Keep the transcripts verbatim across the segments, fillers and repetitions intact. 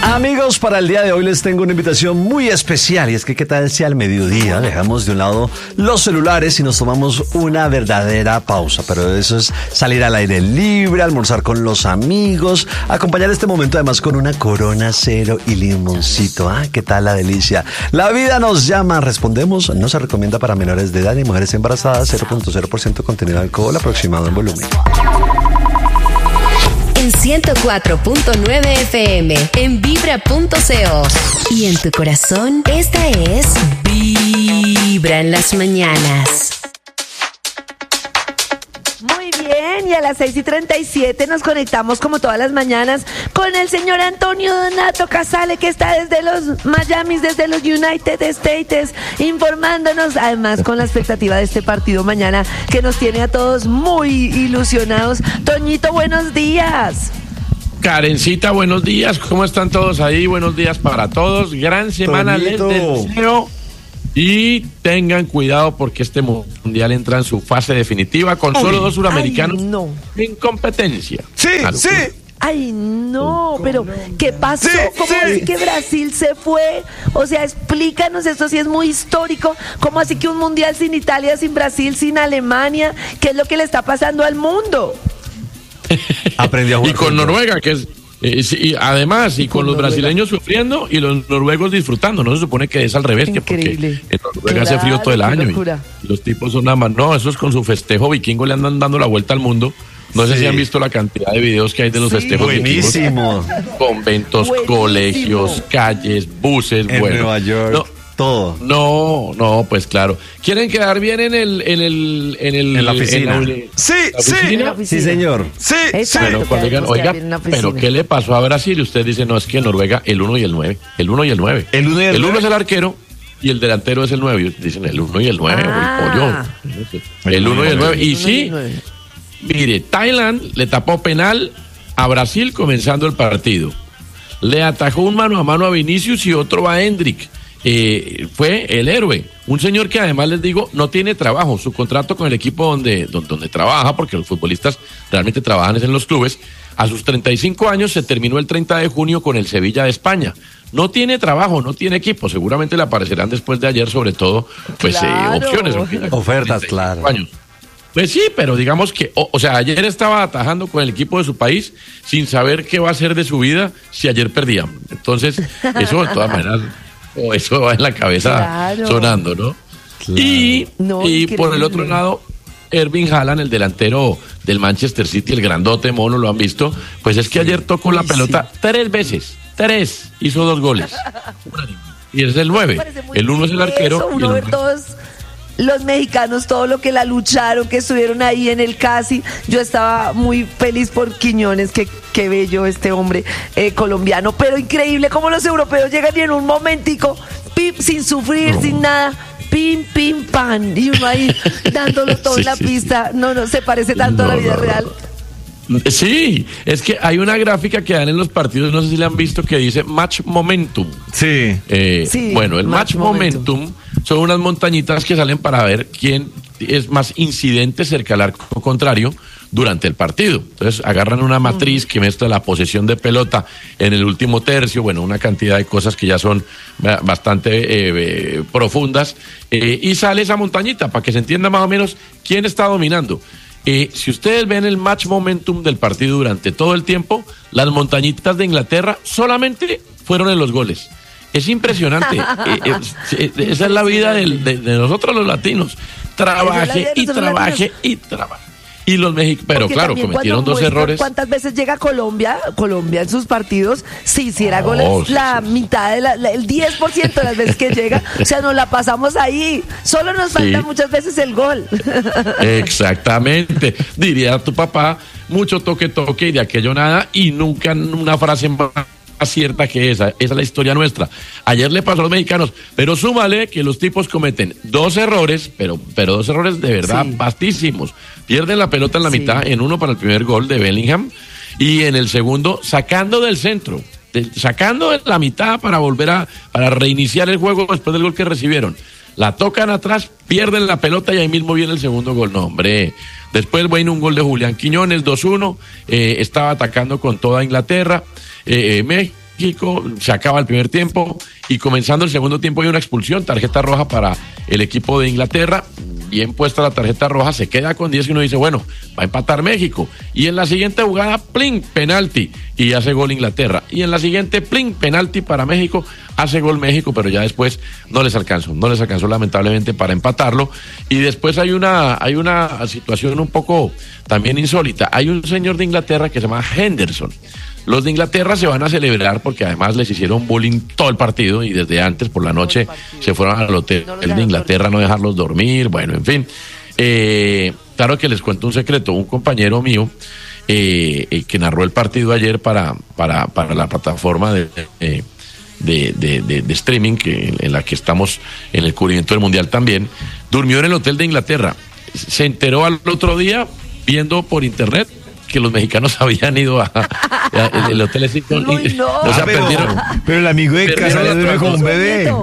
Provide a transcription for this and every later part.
Amigos, para el día de hoy les tengo una invitación muy especial y es que qué tal si al mediodía dejamos de un lado los celulares y nos tomamos una verdadera pausa, pero eso es salir al aire libre, almorzar con los amigos, acompañar este momento además con una Corona Cero y limoncito. Ah, qué tal la delicia. La vida nos llama, respondemos, no se recomienda para menores de edad y mujeres embarazadas, cero punto cero por ciento contenido de alcohol aproximado en volumen. En ciento cuatro punto nueve F M, en vibra punto co y en tu corazón, esta es Vibra en las mañanas. Muy bien, y a las seis y treinta y siete nos conectamos como todas las mañanas con el señor Antonio Donato Casale, que está desde los Miami, desde los United States, informándonos, además con la expectativa de este partido mañana que nos tiene a todos muy ilusionados. Toñito, buenos días. Karencita, buenos días, ¿cómo están todos ahí? Buenos días para todos, gran semana les deseo. Y tengan cuidado porque este mundial entra en su fase definitiva con ay, solo dos suramericanos ay, no. en competencia. Sí, sí. Ay, no, pero ¿qué pasó? Sí, ¿Cómo sí. así que Brasil se fue? O sea, explícanos, esto sí es muy histórico. ¿Cómo así que un mundial sin Italia, sin Brasil, sin Alemania? ¿Qué es lo que le está pasando al mundo? Aprendió a jugar y con Noruega, que es... Eh, sí, además, y con, con los Noruega. brasileños sufriendo y los noruegos disfrutando. No se supone que es al revés, que porque en Noruega claro, hace frío todo el año y, y los tipos son nada más. No, esos con su festejo vikingo le andan dando la vuelta al mundo. No sí. sé si han visto la cantidad de videos que hay de los sí, festejos buenísimo. vikingos. Conventos, buenísimo. Colegios, calles, buses, en bueno. Nueva York. No, todo. No, no, pues claro. ¿Quieren quedar bien en el en el en el en la oficina? En la, sí, ¿la oficina? sí. Sí, señor. Sí. Bueno, cuando digan, oiga, pero ¿qué le pasó a Brasil? Y usted dice, no, es que Noruega el uno y el nueve. El uno y el nueve. El uno y el, el uno es el arquero y el delantero es el nueve. Y dicen el uno y el nueve, ah. el pollo. El uno y el nueve. Y sí, mire, Thailand le tapó penal a Brasil comenzando el partido. Le atajó un mano a mano a Vinicius y otro a Hendrick. Eh, fue el héroe, un señor que además les digo no tiene trabajo, su contrato con el equipo donde, donde, donde trabaja, porque los futbolistas realmente trabajan en los clubes, a sus treinta y cinco años se terminó el treinta de junio con el Sevilla de España. No tiene trabajo, no tiene equipo, seguramente le aparecerán después de ayer sobre todo pues claro. eh, opciones, ofertas, claro. Años. Pues sí, pero digamos que, o, o sea, ayer estaba atajando con el equipo de su país sin saber qué va a hacer de su vida si ayer perdían. Entonces, eso de todas maneras... O eso va en la cabeza claro. sonando, ¿no? Claro. Y, no, y por el otro lado, Erling Haaland, el delantero del Manchester City, el grandote mono, lo han visto, pues es que ayer tocó la pelota sí. tres veces, tres, hizo dos goles. Y es el nueve, el uno es el arquero. Eso, y el ver todos los mexicanos, todo lo que la lucharon, que estuvieron ahí en el casi. Yo estaba muy feliz por Quiñones, que qué bello este hombre eh, colombiano, pero increíble cómo los europeos llegan y en un momentico, pim, sin sufrir, no. sin nada, pim, pim, pan, y uno ahí dándolo todo sí, en la sí, pista. Sí. No, no, se parece tanto no, a la vida no, real. No. Sí, es que hay una gráfica que dan en los partidos, no sé si la han visto, que dice Match Momentum. Sí. Eh, sí bueno, el Match, match momentum, momentum son unas montañitas que salen para ver quién es más incidente cerca al arco contrario durante el partido. Entonces agarran una matriz que muestra la posesión de pelota en el último tercio, bueno, una cantidad de cosas que ya son bastante eh, eh, profundas, eh, y sale esa montañita para que se entienda más o menos quién está dominando. Eh, si ustedes ven el match momentum del partido durante todo el tiempo, las montañitas de Inglaterra solamente fueron en los goles. Es impresionante. eh, eh, esa es la vida de, de, de nosotros los latinos. Trabaje y trabaje y trabaje. Y los mexicanos, pero porque claro, cometieron dos errores. ¿Cuántas veces llega Colombia? Colombia en sus partidos, si hiciera goles, oh, sí, la sí. mitad, de la, la, el diez por ciento de las veces que llega, o sea, nos la pasamos ahí. Solo nos falta sí. muchas veces el gol. Exactamente. Diría tu papá, mucho toque, toque y de aquello nada, y nunca una frase más cierta que esa. Esa es la historia nuestra. Ayer le pasó a los mexicanos, pero súmale que los tipos cometen dos errores, pero, pero dos errores de verdad sí. vastísimos. Pierden la pelota en la sí. mitad, en uno para el primer gol de Bellingham, y en el segundo sacando del centro, de, sacando de la mitad para volver a, para reiniciar el juego después del gol que recibieron. La tocan atrás, pierden la pelota y ahí mismo viene el segundo gol. No, hombre. Después, bueno, un gol de Julián Quiñones, dos uno, eh, estaba atacando con toda Inglaterra. Eh, me, México, se acaba el primer tiempo y comenzando el segundo tiempo hay una expulsión, tarjeta roja para el equipo de Inglaterra. Bien puesta la tarjeta roja, se queda con diez y uno dice, bueno, va a empatar México. Y en la siguiente jugada, plin, penalti, y hace gol Inglaterra. Y en la siguiente, plin, penalti para México, hace gol México, pero ya después no les alcanzó, no les alcanzó lamentablemente para empatarlo. Y después hay una, hay una situación un poco también insólita. Hay un señor de Inglaterra que se llama Henderson. Los de Inglaterra se van a celebrar porque además les hicieron bullying todo el partido y desde antes por la noche se fueron al hotel no de Inglaterra a no dejarlos dormir, bueno, en fin. Eh, claro que les cuento un secreto, un compañero mío eh, eh, que narró el partido ayer para, para, para la plataforma de, eh, de, de, de, de streaming que, en la que estamos en el cubrimiento del Mundial también, durmió en el hotel de Inglaterra. Se enteró al otro día viendo por internet que los mexicanos habían ido a, a el hotel ese, Uy, no. o sea, Ah, pero, perdieron, pero el amigo de perdieron casa le la duerme como un bebé. no,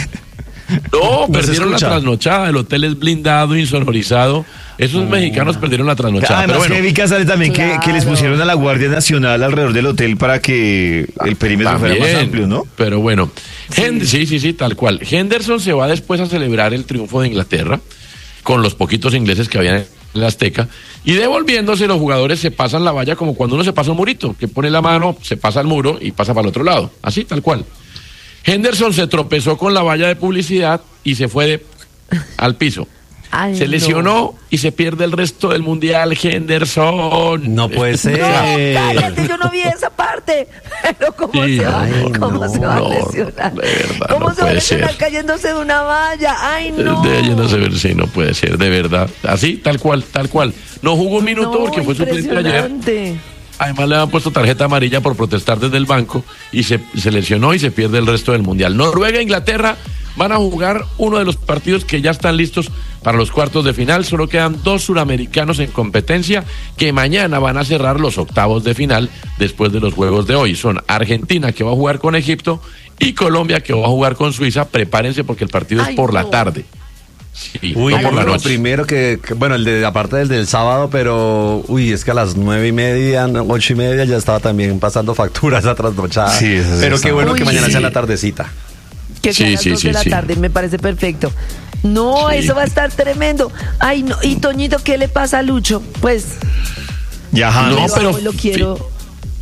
No se perdieron la escucha. trasnochada, el hotel es blindado, insonorizado, esos mexicanos perdieron la trasnochada, Además pero que bueno, vi que sale también que, que les Claro. pusieron a la Guardia Nacional alrededor del hotel para que el perímetro fuera más también, amplio, ¿no? pero bueno, Hen- sí, sí, sí, tal cual. Henderson se va después a celebrar el triunfo de Inglaterra con los poquitos ingleses que habían en el Azteca y devolviéndose los jugadores se pasan la valla como cuando uno se pasa un murito, que pone la mano, se pasa el muro y pasa para el otro lado, así tal cual. Henderson se tropezó con la valla de publicidad y se fue de, al piso. Ay, Se no. lesionó y se pierde el resto del mundial, Henderson. No puede ser. No, cállate, yo no vi esa parte. Pero ¿cómo Sí, se va, ay, ¿cómo no, se va no, a lesionar? de verdad, ¿Cómo no se va a puede lesionar ser. cayéndose de una valla? Ay, no. De ella no se ve, sí, no puede ser, de verdad. Así, tal cual, tal cual. No jugó un minuto No, porque fue suplente ayer. impresionante. Además le han puesto tarjeta amarilla por protestar desde el banco y se, se lesionó y se pierde el resto del mundial. Noruega e Inglaterra van a jugar uno de los partidos que ya están listos para los cuartos de final. Solo quedan dos suramericanos en competencia que mañana van a cerrar los octavos de final después de los juegos de hoy. Son Argentina, que va a jugar con Egipto, y Colombia, que va a jugar con Suiza. Prepárense porque el partido Ay, es por no. la tarde. Sí, Uy, no por la lo noche. primero que, que- bueno, el de aparte del del sábado, pero uy, es que a las nueve y media, no, ocho y media ya estaba también pasando facturas a trasnochada. Sí, eso sí pero está qué bueno mal. que Uy, mañana sí. sea la tardecita. Que sea Sí, a las sí, dos sí, de la sí. tarde, me parece perfecto. No, Sí. eso va a estar tremendo. Ay, no. Y Toñito, ¿qué le pasa a Lucho? Pues, Ya, James. No, lo pero amo y lo quiero.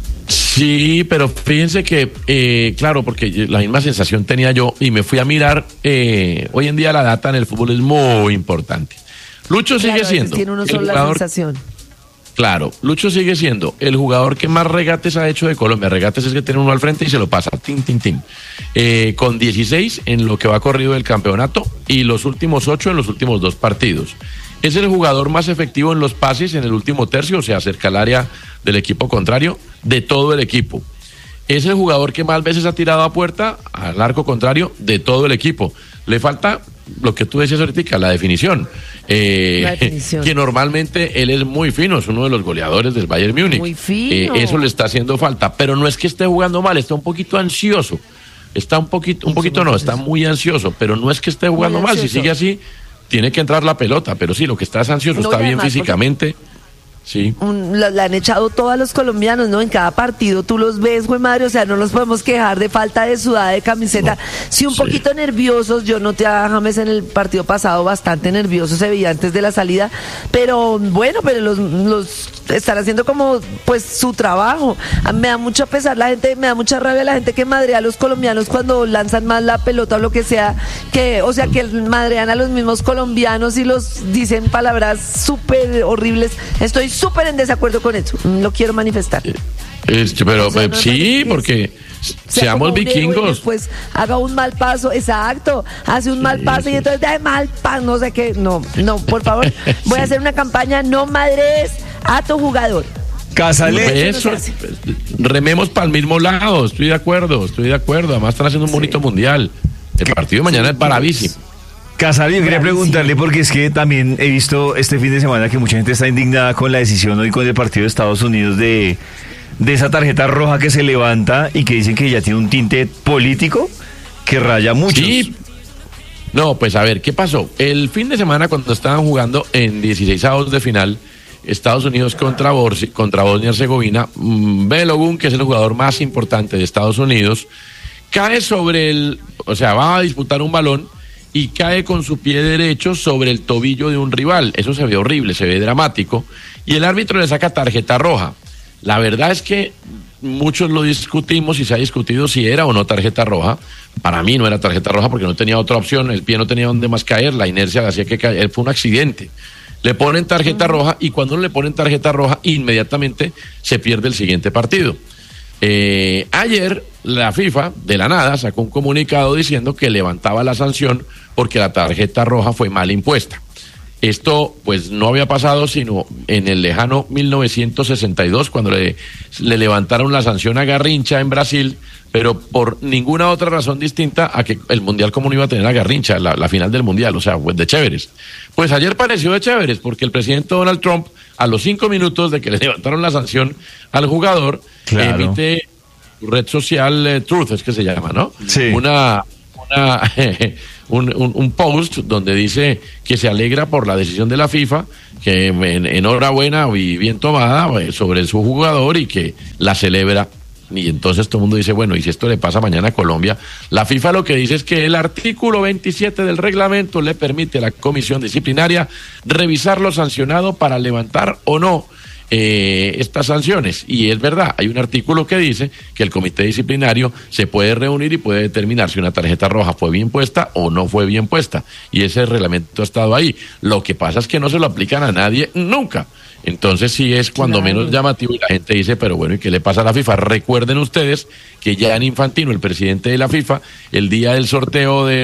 Sí, pero fíjense que, eh, claro, porque la misma sensación tenía yo y me fui a mirar, eh, hoy en día la data en el fútbol es muy importante. Lucho Claro, sigue a veces siendo tiene uno el solo la jugador, sensación. claro, Lucho sigue siendo el jugador que más regates ha hecho de Colombia. Regates es que tiene uno al frente y se lo pasa, tin, tin, tin. Eh, con dieciséis en lo que va corrido del campeonato y los últimos ocho en los últimos dos partidos. Es el jugador más efectivo en los pases en el último tercio, o sea, cerca al área del equipo contrario, de todo el equipo. Es el jugador que más veces ha tirado a puerta, al arco contrario, de todo el equipo. Le falta lo que tú decías ahorita, la definición. Eh, La definición. Que normalmente él es muy fino, es uno de los goleadores del Bayern Múnich. Muy fino. Eh, eso le está haciendo falta, pero no es que esté jugando mal, está un poquito ansioso. Está un poquito, un poquito no, está muy ansioso, pero no es que esté jugando mal. Si ansioso. sigue así, tiene que entrar la pelota, pero sí, lo que está es ansioso, No, está y bien además, físicamente. Sí. Un- la, la han echado todos los colombianos, ¿no? En cada partido tú los ves, güey madre, o sea, no nos podemos quejar de falta de sudada de camiseta. No, Sí, un sí. poquito nerviosos, yo noté a James en el partido pasado bastante nervioso, se veía antes de la salida, pero bueno, pero los, los están haciendo como pues su trabajo. A mí me da mucho pesar la gente, me da mucha rabia la gente que madrea a los colombianos cuando lanzan más la pelota o lo que sea, que, o sea, que madrean a los mismos colombianos y los dicen palabras súper horribles. Estoy súper en desacuerdo con eso, lo quiero manifestar. Este, pero O sea, eh, no me sí, parece que porque Sea seamos como un héroe y vikingos. después haga un mal paso, exacto, hace un mal paso y entonces da mal paso, no sé qué, no, no, por favor, voy a hacer una campaña, no madres a tu jugador. Cásale. Eso, no se hace. rememos para el mismo lado, estoy de acuerdo, estoy de acuerdo. Además están haciendo un bonito mundial. El partido de mañana es bravísimo. Casale, yo quería Bravísimo. preguntarle porque es que también he visto este fin de semana que mucha gente está indignada con la decisión hoy con el partido de Estados Unidos de, de esa tarjeta roja que se levanta y que dicen que ya tiene un tinte político que raya mucho. Sí. No, pues a ver, ¿qué pasó? El fin de semana cuando estaban jugando en dieciseisavos de final, Estados Unidos contra, Borsi, contra Bosnia y Herzegovina, Balogun, que es el jugador más importante de Estados Unidos, cae sobre el, o sea, va a disputar un balón y cae con su pie derecho sobre el tobillo de un rival. Eso se ve horrible, se ve dramático, y el árbitro le saca tarjeta roja. La verdad es que muchos lo discutimos y se ha discutido si era o no tarjeta roja. Para mí no era tarjeta roja porque no tenía otra opción, el pie no tenía dónde más caer, la inercia le hacía que caer, fue un accidente. Le ponen tarjeta roja y cuando le ponen tarjeta roja inmediatamente se pierde el siguiente partido. Eh, ayer la FIFA de la nada sacó un comunicado diciendo que levantaba la sanción porque la tarjeta roja fue mal impuesta. Esto pues no había pasado sino en el lejano mil novecientos sesenta y dos cuando le, le levantaron la sanción a Garrincha en Brasil, pero por ninguna otra razón distinta a que el Mundial como no iba a tener a Garrincha, la, la final del Mundial, o sea, pues de chéveres. Pues ayer pareció de chéveres porque el presidente Donald Trump a los cinco minutos de que le levantaron la sanción al jugador, claro, emite red social eh, Truth, es que se llama, ¿no? Sí. Una... una Un, un, un post donde dice que se alegra por la decisión de la FIFA, que en, enhorabuena y bien tomada sobre su jugador y que la celebra. Y entonces todo el mundo dice, bueno, y si esto le pasa mañana a Colombia, la FIFA lo que dice es que el artículo veintisiete del reglamento le permite a la comisión disciplinaria revisar lo sancionado para levantar o no Eh, estas sanciones. Y es verdad, hay un artículo que dice que el comité disciplinario se puede reunir y puede determinar si una tarjeta roja fue bien puesta o no fue bien puesta, y ese reglamento ha estado ahí. Lo que pasa es que no se lo aplican a nadie nunca. Entonces sí es cuando claro. menos llamativo, y la gente dice, pero bueno, ¿y qué le pasa a la FIFA? Recuerden ustedes que Gianni Infantino, el presidente de la FIFA, el día del sorteo de